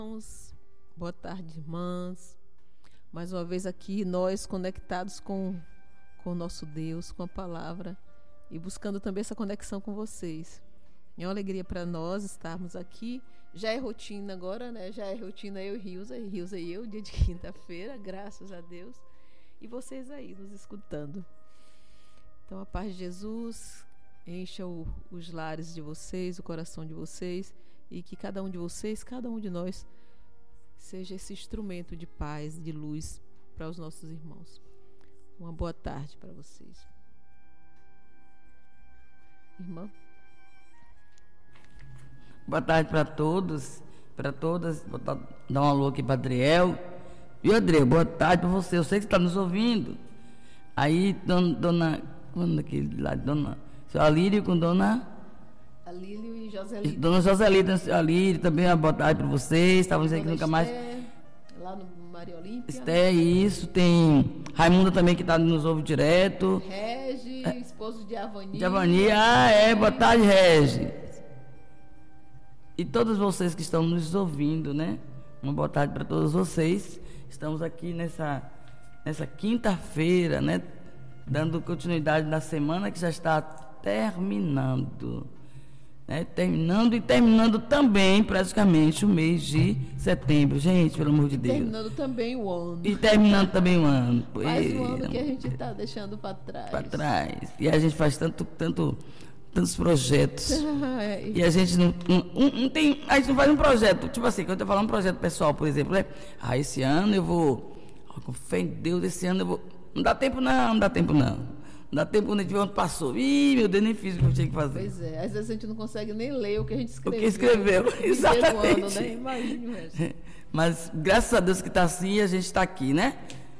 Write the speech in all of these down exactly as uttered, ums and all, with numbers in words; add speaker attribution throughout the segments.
Speaker 1: Irmãos, boa tarde, irmãs. Mais uma vez aqui, nós conectados com, com o nosso Deus, com a palavra e buscando também essa conexão com vocês. É uma alegria para nós estarmos aqui. Já é rotina agora, né? Já é rotina eu e Rilza, Rilza e eu, dia de quinta-feira, graças a Deus. E vocês aí nos escutando. Então, a paz de Jesus encha o, os lares de vocês, o coração de vocês, e que cada um de vocês, cada um de nós, seja esse instrumento de paz, de luz para os nossos irmãos. Uma boa tarde para vocês. Irmã?
Speaker 2: Boa tarde para todos, para todas. Vou dar um alô aqui para Adriel. E Adriel, boa tarde para você. Eu sei que você está nos ouvindo. Aí, dona, dona quando aquele lá, dona Alírio com dona
Speaker 1: Alírio e Joselita.
Speaker 2: Dona Joselita, Alírio, também uma boa tarde para vocês. Estavam dizendo que nunca mais.
Speaker 1: Lá no Maria Olímpia.
Speaker 2: Esté, isso. Tem Raimunda também que está nos ouve direto.
Speaker 1: Regi, é. Esposo de Avani.
Speaker 2: De Avani, ah, é. Boa tarde, Regi. E todos vocês que estão nos ouvindo, né? Uma boa tarde para todos vocês. Estamos aqui nessa, nessa quinta-feira, né? Dando continuidade na semana que já está terminando. Né? Terminando e terminando também praticamente o mês de setembro. Gente, pelo amor de Deus.
Speaker 1: Terminando também o ano.
Speaker 2: E terminando também o ano.
Speaker 1: Mais um ano que a gente está deixando para trás.
Speaker 2: Para trás. E a gente faz tanto, tanto, tantos projetos. E a gente não, não, não tem. A gente não faz um projeto. Tipo assim, quando eu falar um projeto pessoal, por exemplo, né? Ah, esse ano eu vou. Com fé em Deus, esse ano eu vou. Não dá tempo não, não dá tempo não. Não dá tempo quando a gente vê onde passou. Ih, meu Deus, nem fiz o que eu tinha que fazer.
Speaker 1: Pois é, às vezes a gente não consegue nem ler o que a gente escreveu.
Speaker 2: O que escreveu, exatamente.
Speaker 1: Ano, né? Imagina.
Speaker 2: Mas graças a Deus que está assim, a gente está aqui, né?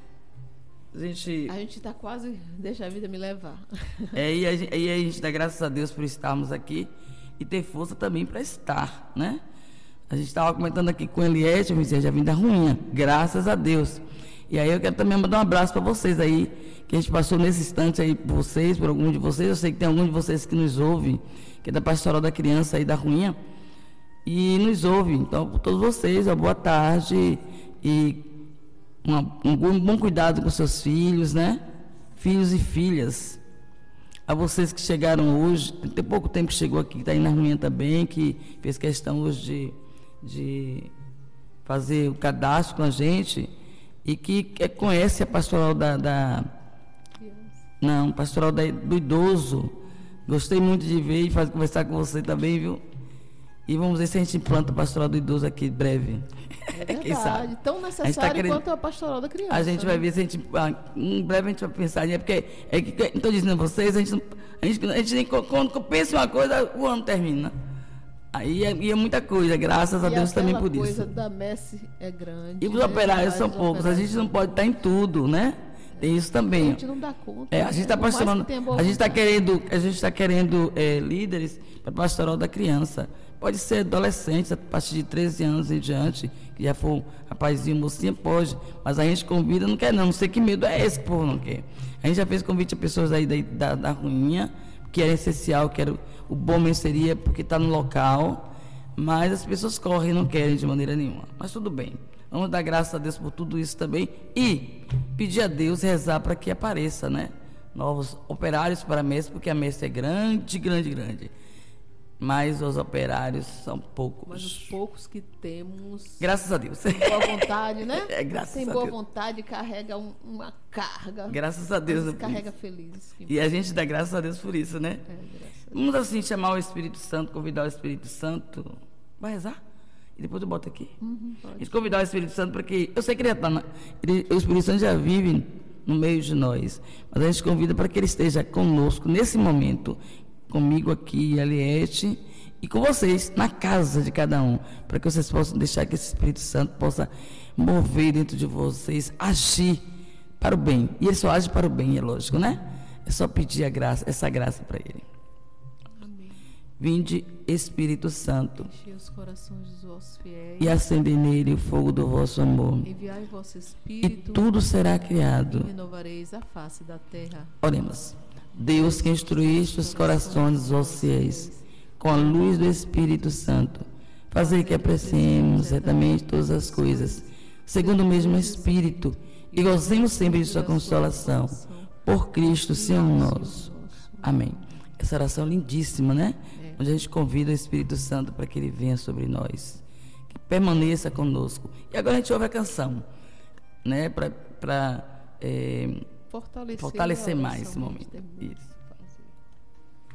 Speaker 2: A gente
Speaker 1: a gente está quase, deixa a vida me levar.
Speaker 2: É, e a gente, e a gente dá graças a Deus por estarmos aqui e ter força também para estar, né? A gente estava comentando aqui com o Eliette, já vim da ruinha, graças a Deus. E aí eu quero também mandar um abraço para vocês aí, que a gente passou nesse instante aí por vocês, por algum de vocês. Eu sei que tem algum de vocês que nos ouve, que é da Pastoral da Criança aí da Ruinha, e nos ouve. Então, por todos vocês, uma boa tarde e uma, um bom cuidado com seus filhos, né? Filhos e filhas. A vocês que chegaram hoje, tem pouco tempo que chegou aqui, que está aí na Ruinha também, que fez questão hoje de, de fazer o cadastro com a gente. E que, que conhece a pastoral da, da não, pastoral da, do idoso. Gostei muito de ver e fazer, conversar com você também, viu? E vamos ver se a gente implanta a pastoral do idoso aqui breve.
Speaker 1: É verdade, tão necessário a querendo, quanto a pastoral da criança.
Speaker 2: A gente vai ver se a gente, em breve a gente vai pensar, é porque, é que, estou dizendo a vocês, a gente, a gente, a gente nem, quando pensa uma coisa, o ano termina. Aí é, é muita coisa, graças a
Speaker 1: e
Speaker 2: Deus também por isso.
Speaker 1: A coisa da Messi é grande.
Speaker 2: E os né? operários são poucos, a gente não pode estar em tudo, né? Tem isso também.
Speaker 1: A gente não dá conta.
Speaker 2: É, a gente está
Speaker 1: né?
Speaker 2: pastoreando, a gente está querendo, a gente está querendo é, líderes para a pastoral da criança. Pode ser adolescente, a partir de treze anos em diante, que já for rapazinho, mocinha, pode. Mas a gente convida, não quer não, não sei que medo é esse que o povo não quer. A gente já fez convite a pessoas aí da, da, da Ruinha, que era essencial, que era o bom mesmo seria porque está no local, mas as pessoas correm e não querem de maneira nenhuma. Mas tudo bem, vamos dar graças a Deus por tudo isso também e pedir a Deus, rezar para que apareça, né? Novos operários para a Messi, porque a Messi é grande, grande, grande. Mas os operários são poucos.
Speaker 1: Mas os poucos que temos...
Speaker 2: Graças a Deus.
Speaker 1: Tem boa vontade, né?
Speaker 2: É, graças
Speaker 1: Tem
Speaker 2: a
Speaker 1: boa
Speaker 2: Deus.
Speaker 1: vontade, carrega um, uma carga.
Speaker 2: Graças a Deus.
Speaker 1: Mas carrega feliz.
Speaker 2: E a gente dá graças a Deus por isso, né?
Speaker 1: É, graças a Deus.
Speaker 2: Vamos assim chamar o Espírito Santo, convidar o Espírito Santo. Vai rezar? E depois eu boto aqui.
Speaker 1: Uhum,
Speaker 2: e convidar o Espírito Santo para que... Eu sei que ele está na, ele, o Espírito Santo já vive no meio de nós. Mas a gente convida para que ele esteja conosco nesse momento. Comigo aqui, Eliette, e com vocês, na casa de cada um, para que vocês possam deixar que esse Espírito Santo possa mover dentro de vocês, agir para o bem. E ele só age para o bem, é lógico, né? É só pedir a graça, essa graça para ele.
Speaker 1: Amém.
Speaker 2: Vinde, Espírito Santo,
Speaker 1: enchei os corações dos vossos fiéis,
Speaker 2: e acendei nele o fogo do vosso amor.
Speaker 1: Enviai vosso Espírito,
Speaker 2: e tudo será criado.
Speaker 1: E renovareis a face da terra.
Speaker 2: Oremos. Deus, que instruíste os corações dos vossos fiéis com a luz do Espírito Santo, fazer que apreciemos certamente todas as coisas, segundo o mesmo Espírito, e gozemos sempre de sua consolação. Por Cristo, Senhor nosso. Amém. Essa oração lindíssima, né? É. Onde a gente convida o Espírito Santo para que ele venha sobre nós, que permaneça conosco. E agora a gente ouve a canção, né? Para é,
Speaker 1: fortalecer,
Speaker 2: fortalecer mais esse momento. Isso.